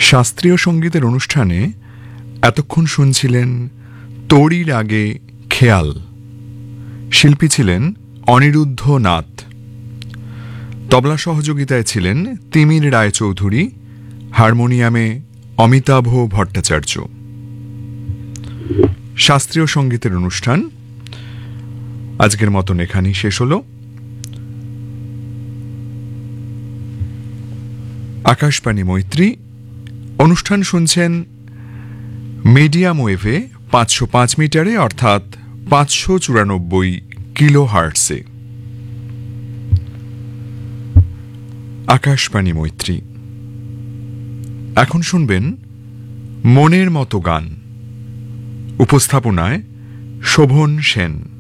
শাস্ত্রীয় সঙ্গীতের অনুষ্ঠানে এতক্ষণ শুনছিলেন তোড়ির আগে খেয়াল। শিল্পী ছিলেন অনিরুদ্ধ নাথ। তবলা সহযোগিতায় ছিলেন তিমির রায়চৌধুরী, হারমোনিয়ামে অমিতাভ ভট্টাচার্য। শাস্ত্রীয় সঙ্গীতের অনুষ্ঠান আজকের মতন এখানেই শেষ হল। আকাশবাণী মৈত্রী অনুষ্ঠান শুনছেন মিডিয়াম ওয়েভে 505 মিটারে অর্থাৎ 594 কিলো হার্টসে। আকাশবাণী মৈত্রী। এখন শুনবেন মনের মতো গান। উপস্থাপনায় শোভন সেন।